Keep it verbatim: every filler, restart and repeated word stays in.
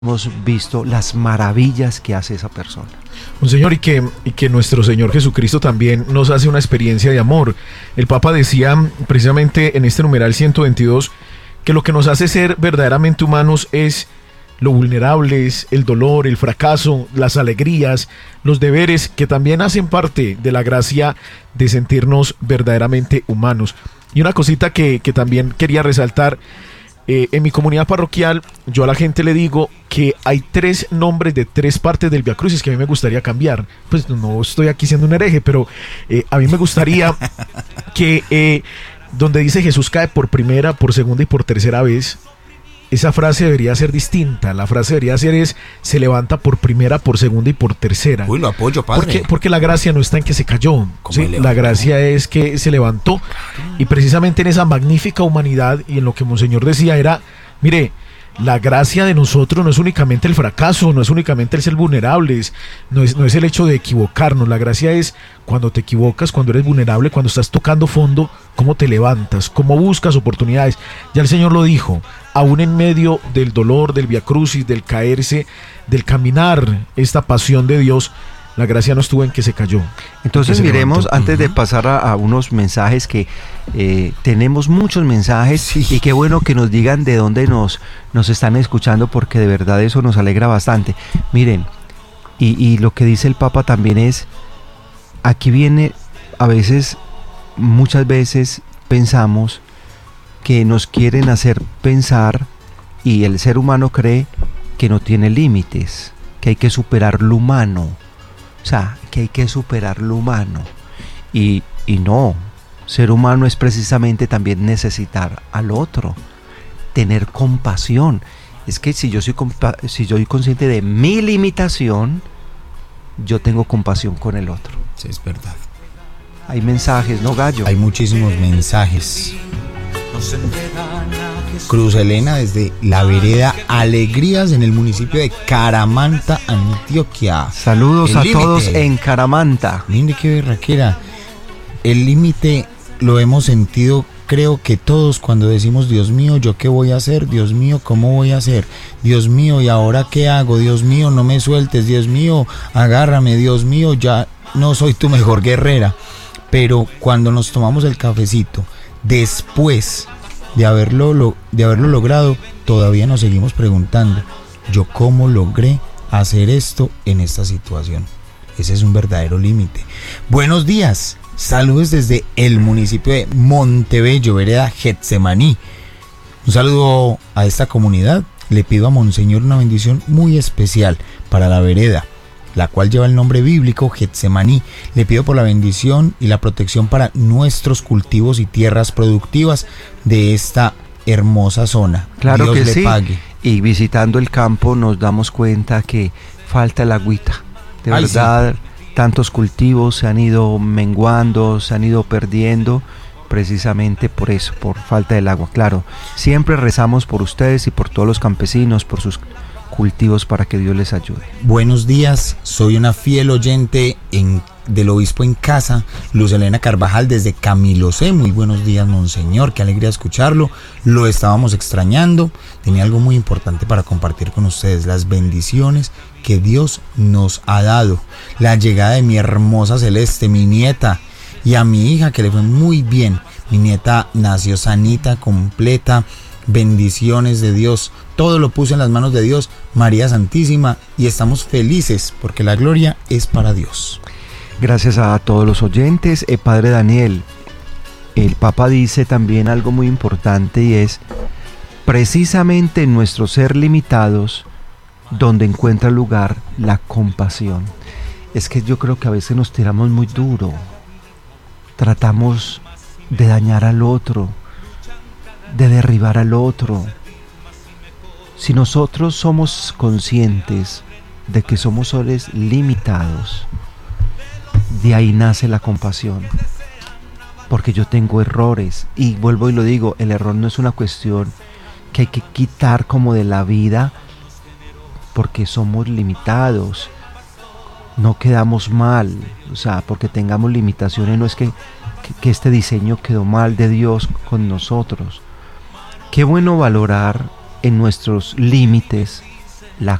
hemos visto las maravillas que hace esa persona. Un Señor, y que, y que nuestro Señor Jesucristo también nos hace una experiencia de amor. El Papa decía precisamente en este numeral ciento veintidós que lo que nos hace ser verdaderamente humanos es lo vulnerables, el dolor, el fracaso, las alegrías, los deberes que también hacen parte de la gracia de sentirnos verdaderamente humanos. Y una cosita que, que también quería resaltar. Eh, en mi comunidad parroquial, yo a la gente le digo que hay tres nombres de tres partes del Vía Crucis que a mí me gustaría cambiar. Pues no estoy aquí siendo un hereje, pero eh, a mí me gustaría que eh, donde dice Jesús cae por primera, por segunda y por tercera vez, esa frase debería ser distinta. La frase debería ser es, se levanta por primera, por segunda y por tercera. Uy, lo apoyo, padre. Porque, porque la gracia no está en que se cayó, ¿sí? La gracia es que se levantó. Y precisamente en esa magnífica humanidad y en lo que Monseñor decía era, mire, la gracia de nosotros no es únicamente el fracaso, no es únicamente el ser vulnerables, no es, no es el hecho de equivocarnos. La gracia es cuando te equivocas, cuando eres vulnerable, cuando estás tocando fondo, cómo te levantas, cómo buscas oportunidades. Ya el Señor lo dijo, aún en medio del dolor, del Vía Crucis, del caerse, del caminar, esta pasión de Dios, la gracia no estuvo en que se cayó. Entonces se miremos, levantó. antes Uh-huh. de pasar a, a unos mensajes que eh, tenemos muchos mensajes, sí. Y qué bueno que nos digan de dónde nos, nos están escuchando, porque de verdad eso nos alegra bastante. Miren, y, y lo que dice el Papa también es, aquí viene, a veces, muchas veces pensamos que nos quieren hacer pensar, y el ser humano cree que no tiene límites, que hay que superar lo humano. O sea, que hay que superar lo humano. Y, y no, ser humano es precisamente también necesitar al otro, tener compasión. Es que si yo soy, compa- si yo soy consciente de mi limitación, yo tengo compasión con el otro. Sí, es verdad. Hay mensajes, ¿no, Gallo? Hay muchísimos mensajes. Cruz Elena desde la vereda Alegrías en el municipio de Caramanta, Antioquia. Saludos El a límite. todos en Caramanta. Mire qué berraquera. El límite lo hemos sentido, creo que todos, cuando decimos Dios mío, ¿yo qué voy a hacer? Dios mío, ¿cómo voy a hacer? Dios mío, ¿y ahora qué hago? Dios mío, no me sueltes. Dios mío, agárrame. Dios mío, ya no soy tu mejor guerrera. Pero cuando nos tomamos el cafecito, después de haberlo, lo, de haberlo logrado, todavía nos seguimos preguntando, ¿yo cómo logré hacer esto en esta situación? Ese es un verdadero límite. Buenos días, saludos desde el municipio de Montebello, vereda Getsemaní. Un saludo a esta comunidad. Le pido a Monseñor una bendición muy especial para la vereda, la cual lleva el nombre bíblico Getsemaní. Le pido por la bendición y la protección para nuestros cultivos y tierras productivas de esta hermosa zona. Claro Dios que le sí. pague. Y visitando el campo nos damos cuenta que falta el agüita. De Ay, verdad, sí. Tantos cultivos se han ido menguando, se han ido perdiendo, precisamente por eso, por falta del agua. Claro, siempre rezamos por ustedes y por todos los campesinos, por sus cultivos, para que Dios les ayude. Buenos días, soy una fiel oyente en, del obispo en casa, Luz Elena Carvajal desde Camilo C. Muy buenos días, monseñor, qué alegría escucharlo, lo estábamos extrañando. Tenía algo muy importante para compartir con ustedes, las bendiciones que Dios nos ha dado, la llegada de mi hermosa Celeste, mi nieta, y a mi hija, que le fue muy bien. Mi nieta nació sanita, completa. Bendiciones de Dios, todo lo puse en las manos de Dios, María Santísima, y estamos felices porque la gloria es para Dios. Gracias a todos los oyentes. eh, Padre Daniel, el Papa dice también algo muy importante, y es precisamente en nuestro ser limitados donde encuentra lugar la compasión. Es que yo creo que a veces nos tiramos muy duro, tratamos de dañar al otro, de derribar al otro. Si nosotros somos conscientes de que somos seres limitados, de ahí nace la compasión, porque yo tengo errores, y vuelvo y lo digo, el error no es una cuestión que hay que quitar como de la vida, porque somos limitados, no quedamos mal, o sea, porque tengamos limitaciones, no es que, que, que este diseño quedó mal de Dios con nosotros. Qué bueno valorar en nuestros límites